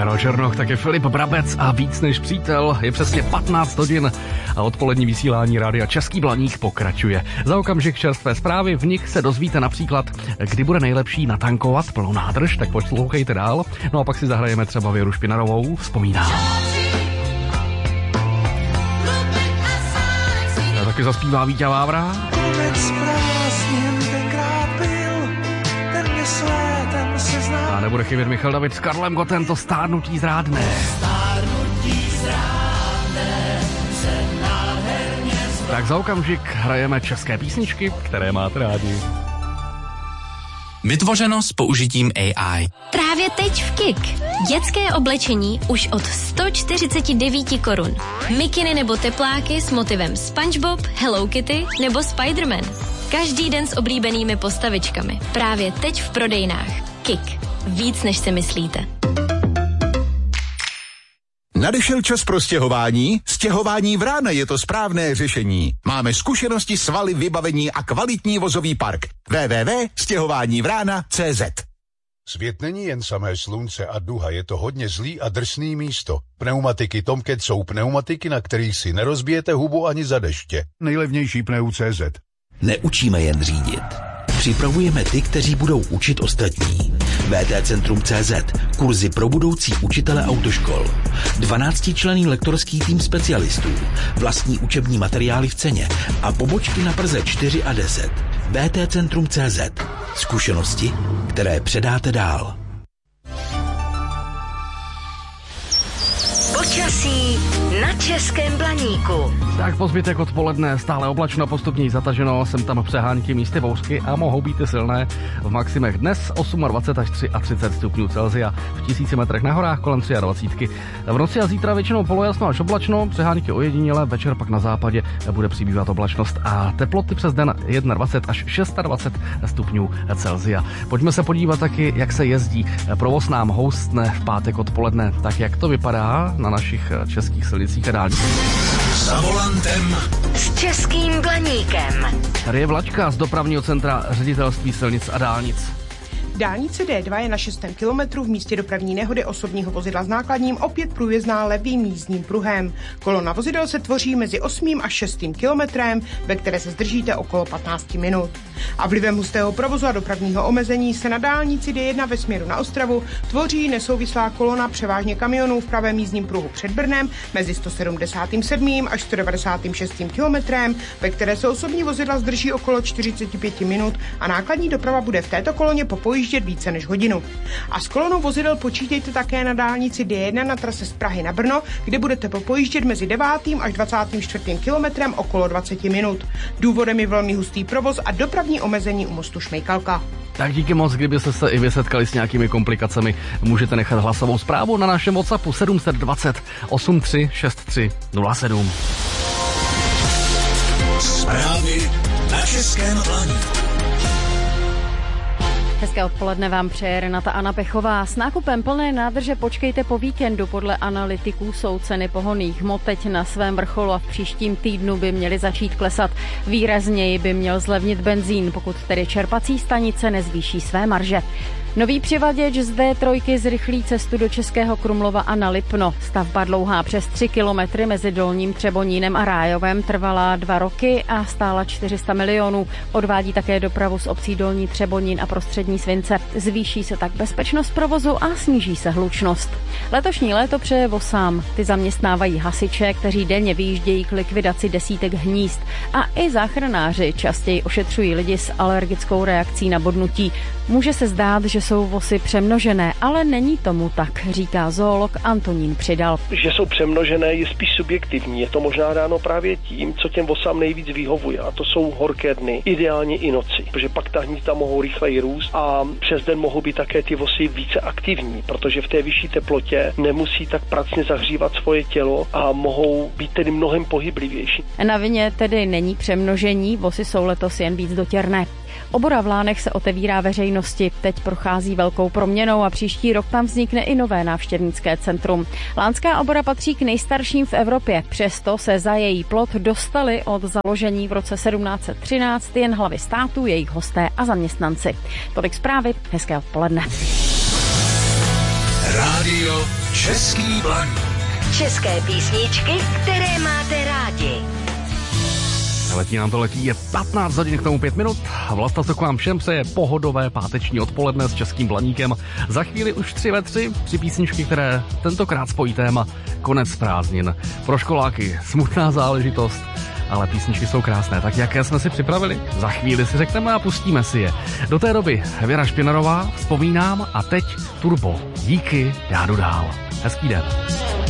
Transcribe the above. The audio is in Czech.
Karel Černoch, taky Filip Brabec a Víc než přítel. Je přesně 15 hodin a odpolední vysílání Rádia Český Blaník pokračuje. Za okamžik čerstvé zprávy, v nich se dozvíte například, kdy bude nejlepší natankovat plnou nádrž, tak poslouchejte dál. No a pak si zahrajeme třeba Věru Špinarovou, Vzpomínám. A taky zaspívá Víťa Vávra. A nebude chybět Michal David s Karlem Gottem, to stárnutí zrádné. Tak za okamžik hrajeme české písničky, které máte rádi. Vytvořeno s použitím AI. Právě teď v KIK. Dětské oblečení už od 149 korun. Mikiny nebo tepláky s motivem SpongeBob, Hello Kitty nebo Spider-Man. Každý den s oblíbenými postavičkami. Právě teď v prodejnách. KIK. Víc, než si myslíte. Nadešel čas pro stěhování? Stěhování Vrána je to správné řešení. Máme zkušenosti, svaly, vybavení a kvalitní vozový park. www.stěhovánivrána.cz. Svět není jen samé slunce a duha, je to hodně zlý a drsný místo. Pneumatiky Tomcat jsou pneumatiky, na kterých si nerozbijete hubu ani za deště. Nejlevnější pneu.cz. Neučíme jen řídit. Připravujeme ty, kteří budou učit ostatní. VTCentrum.cz. Kurzy pro budoucí učitele autoškol. 12členný lektorský tým specialistů. Vlastní učební materiály v ceně. A pobočky na Praze 4 a 10. VTCentrum.cz. Zkušenosti, které předáte dál. Počasí na Českém Blaníku. Tak po zbytek odpoledne stále oblačno, postupně zataženo, sem tam přehánky, místy bouřky a mohou být i silné. V maximech dnes 28 až 33 stupňů Celsia, v 1000 metrech na horách kolem 23. V noci a zítra většinou polojasno až oblačno, přehánky ojedinělé, večer pak na západě bude přibývat oblačnost a teploty přes den 21 až 26 stupňů Celsia. Pojďme se podívat taky, jak se jezdí. Provoz nám houstne v pátek odpoledne, tak jak to vypadá na našich českých silnicích a dálnicích. Za volantem s Českým Blaníkem. Tady je Vlačka z dopravního centra Ředitelství silnic a dálnic. Dálnice D2 je na 6. kilometru v místě dopravní nehody osobního vozidla s nákladním opět průjezdná levým jízdním pruhem. Kolona vozidel se tvoří mezi 8. a 6. kilometrem, ve které se zdržíte okolo 15 minut. A vlivem hustého provozu a dopravního omezení se na dálnici D1 ve směru na Ostravu tvoří nesouvislá kolona převážně kamionů v pravém jízdním pruhu před Brnem mezi 177. až 196. kilometrem, ve které se osobní vozidla zdrží okolo 45 minut a nákladní doprava bude v této koloně popojíždět více než hodinu. A s kolonou vozidel počítejte také na dálnici D1 na trase z Prahy na Brno, kde budete popojíždět mezi 9. až 24. kilometrem okolo 20 minut. Důvodem je velmi hustý provoz a dopravní omezení u mostu Šmejkalka. Tak díky moc, kdybyste se i vy setkali s nějakými komplikacemi, můžete nechat hlasovou zprávu na našem WhatsAppu 720 83 63 07. Zprávy na Českém Blaníku. Hezké odpoledne vám přeje Renata Anna Pechová. S nákupem plné nádrže počkejte po víkendu. Podle analytiků jsou ceny pohonných hmot teď na svém vrcholu a v příštím týdnu by měly začít klesat. Výrazněji by měl zlevnit benzín, pokud tedy čerpací stanice nezvýší své marže. Nový přivaděč z D3 zrychlí cestu do Českého Krumlova a na Lipno. Stavba dlouhá přes 3 kilometry mezi Dolním Třebonínem a Rájovem trvala 2 roky a stála 400 milionů. Odvádí také dopravu z obcí Dolní Třebonín a Prostřední Svince. Zvýší se tak bezpečnost provozu a sníží se hlučnost. Letošní léto přeje Vosám. Ty zaměstnávají hasiče, kteří denně vyjíždějí k likvidaci desítek hnízd. A i záchranáři častěji ošetřují lidi s alergickou reakcí na bodnutí. Může se zdát, že jsou vosy přemnožené, ale není tomu tak, říká zoolog Antonín Přidal. Že jsou přemnožené je spíš subjektivní. Je to možná dáno právě tím, co těm vosám nejvíc vyhovuje. A to jsou horké dny, ideálně i noci. Protože pak ta hnízda mohou rychleji růst a přes den mohou být také ty vosy více aktivní, protože v té vyšší teplotě nemusí tak pracně zahřívat svoje tělo a mohou být tedy mnohem pohyblivější. Na vině tedy není přemnožení, vosy jsou letos jen víc dotěrné. Obora v Lánech se otevírá veřejnosti. Teď prochází velkou proměnou a příští rok tam vznikne i nové návštěvnické centrum. Lánská obora patří k nejstarším v Evropě. Přesto se za její plot dostali od založení v roce 1713 jen hlavy států, jejich hosté a zaměstnanci. Tolik zprávy, hezké odpoledne. Rádio Rádio Český Blaník. České písničky, které máte rádi. Letí, je 15 hodin k tomu 5 minut. Vlasta Stok vám všem přeje pohodové páteční odpoledne s Českým Blaníkem. Za chvíli už 3 ve 3, 3 písničky, které tentokrát spojí téma konec prázdnin. Pro školáky smutná záležitost, ale písničky jsou krásné. Tak jaké jsme si připravili? Za chvíli si řekneme a pustíme si je. Do té doby Věra Špinarová, Vzpomínám a teď Turbo. Díky, já jdu dál. Hezký den.